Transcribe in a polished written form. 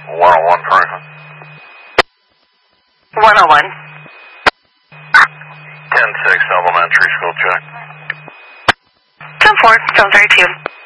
101 Franklin. 101. 10-6 elementary school check. 10-4, 732.